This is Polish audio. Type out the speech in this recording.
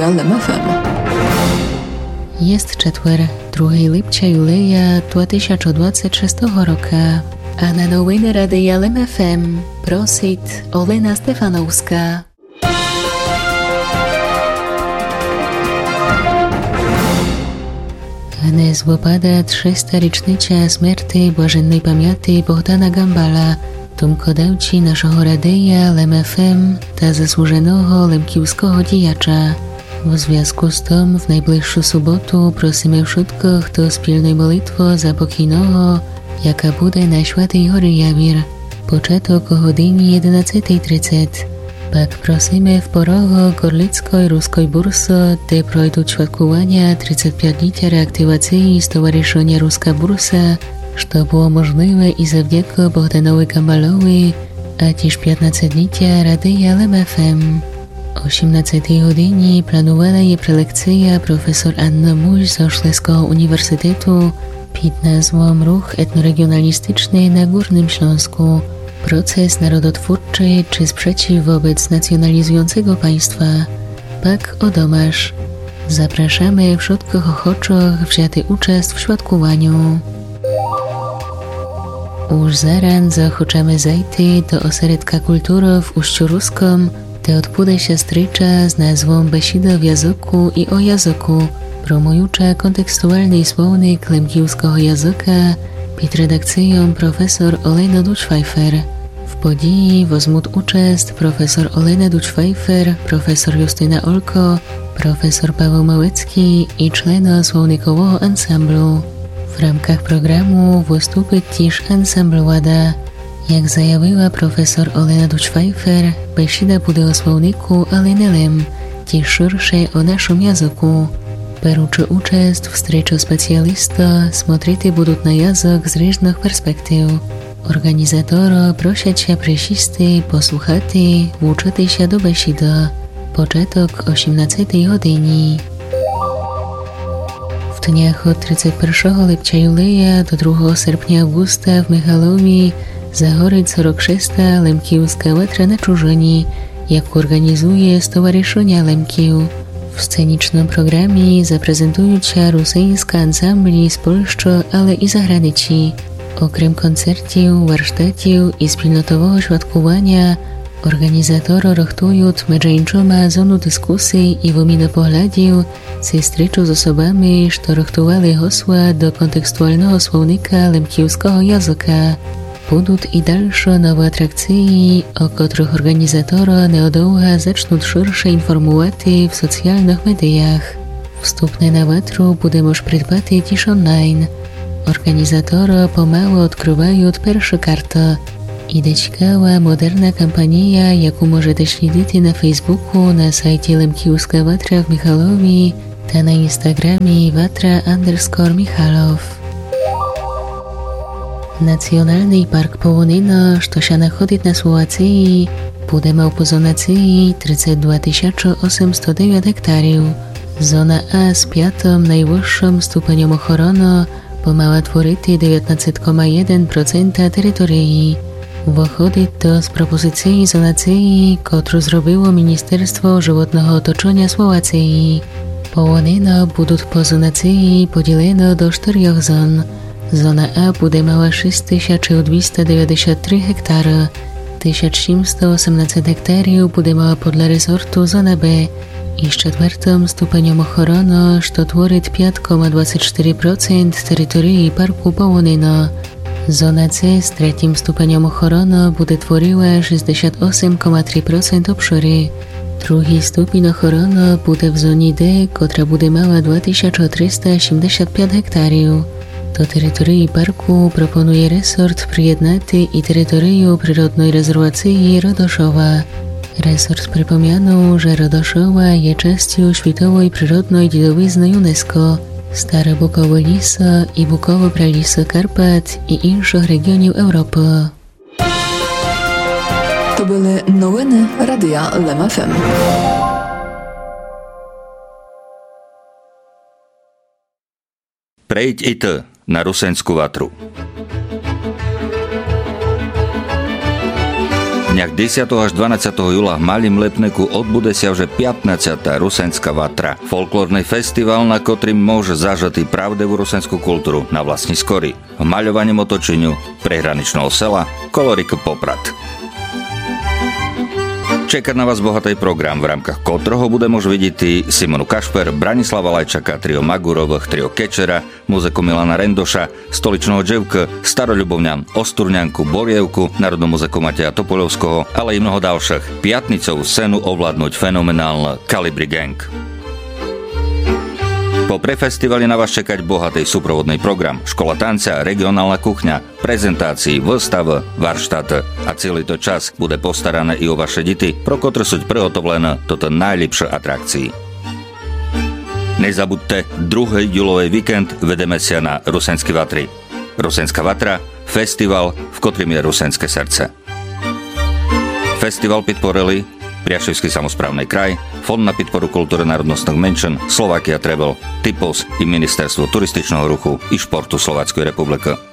LMFM. Jest четвер, 2 липня юлея 2026 roku, a na новини Радія LMFM просить Олена Стефановська. Dnes wypada 300 rocznica śmierci błažennej pamięci Bohdana Gambala, tumkodawci naszego Radia LMFM ta zasłużonego lemkiewskiego dziejacza. W związku z tym w najbliższą sobotę prosimy wszystkich do wspólnej modlitwy za pokojnego, jaka będzie na Świętej Hory Jawir. Początek o godzinie 11:30. Pak prosimy w porogu Gorlickiej Ruskiej Bursy, gdzie projdą świadkowania 35-lecia reaktywacji Stowarzyszenia Ruska Bursa, co było możliwe i zawdzięki Bohdanowi Gambalowi, a też 15-lecia Radia LMFM. O 18 godzinie planowana jest prelekcja profesor Anny Muś z Śląskiego Uniwersytetu pod nazwą Ruch etnoregionalistyczny na Górnym Śląsku. Proces narodotwórczy czy sprzeciw wobec nacjonalizującego państwa. Pak o domasz. Zapraszamy wszystkich ochoczych wzięty uczest w świadkowaniu. Już zaraz zachoczamy zajty do ośrodka kultury w Uściu Ruskom, gdzie odbudę się strycza z nazwą Besida w języku i o języku, promująca kontekstualny słownik lemkiewskiego języka pod redakcją profesor Olena Duć-Pfeiffer. W podії wezmą uczest profesor Olena Duć-Pfeiffer, profesor Justyna Olko, profesor Paweł Małecki i człony słownikowego ansamblu. W ramach programu wystąpi też ansambl Łada. Jak zajawiła profesor Olena Duć-Pfeiffer, besida będzie o słowniku, ale nie lem, też szersze o naszym języku. Беручи участь в встрече спеціаліста, смотрити будуть на язик з різних перспектив. Організатора просять присісти, послухати, вчитися до бесіди. Початок о 18 годині. В днях від 31 липня юлея до 2 серпня августа в Михайлові загорить 46-та лемківська ветра на чужині, яку організує Stowarzyszenie Lemkів. W scenicznym programie zaprezentują się rosyjskie ansambli z Polski, ale i zagranicy. Okrem koncertów, warsztatów i wspólnotowego świadkowania, organizatorzy rachtują między zonu dyskusji i wymiany poglądów ze stryczą z osobami, które rachtowali hasła do kontekstualnego słownika lemkiewskiego języka. Будут i dalsze nowe atrakcje, o których organizatorzy niedługo zaczną szersze informować w socjalnych mediach. Wstępne na watru będzie można prydbać też online. Organizatorzy pomału odkrywają pierwsze karty. Idzie ciekawa, moderna kampania, jaką możecie śledzić na Facebooku, na sajcie Lemkiewska Watra w Michalowie, a na Instagramie Watra_Michalow. Nacionalny Park Połonina, co się znajduje na Słowacji, będzie miał po zonacji 32 809 hektarów. Zona A z 5. najwyższym stopniem ochrony pomała tworzyć 19,1% terytorii. Wychodzi to z propozycji zonacji, którą zrobiło Ministerstwo Żywotnego Otoczenia Słowacji. Połonina będą po zonacji podzielone do 4 zon. Zona A będzie miała 6293 hektary, 1718 hektarów będzie miała podle resortu zona B i z 4. stopniem ochrony, co tworzy 5,24% terytorii Parku Połonina. Zona C z 3. stopniem ochrony będzie tworzyła 68,3% obszaru. Drugi stopień ochrony będzie w zonie D, która będzie miała 2375 hektarów. Do terytorii parku proponuje resort przyjednać i terytorium przyrodnej rezerwacji Rodoszowa. Resort przypomniano, że Rodoszowa jest częścią światowej przyrodnej dziedzictwa UNESCO, Stare Bukowe Lisy i Bukowe Pralisy Karpat i innych regionów Europy. To były nowiny Radia LMFM. Prejdź i ty na Rusensku Vatru. dniach 10. až 12. júla v Malým Lepneku odbude sa už 15. Rusenská vatra. Folklórny festival, na ktorým môže zažať pravdivú rusenskú kultúru na vlastní skory. V maľovaním otočeniu prehraničného sela Kolorik Poprad. Čeká na vás bohatý program, v rámkach ktorého bude môcť vidieť Simonu Kašper, Branislava Lajčaka, trio Magurových, trio Kečera, muziku Milana Rendoša, stoličného Dževka, Staroľubovňan, Osturňanku, Borievku, národnú muziku Mateja Topoľovského, ale i mnoho ďalších. Piatnicovú scénu ovládnuť fenomenálne Kalibri Gang. Po prefestivali na vás čekať bohatý súprovodný program, škola tanca, regionálna kuchňa, prezentácií, výstav, varštát a celý to čas bude postarané i o vaše deti, pro ktoré sú prihotovlené toto najlepšie atrakcii. Nezabudte, 2. júlový víkend vedeme sa na Rusenské vatry. Rusenská vatra, festival, v ktorým je rusenské srdce. Festival podporili Priaševský samosprávny kraj, Fond na podporu kultúry národnostných menšín, Slovakia Travel, Typos i Ministerstvo turističného ruchu i športu Slovenskej republiky.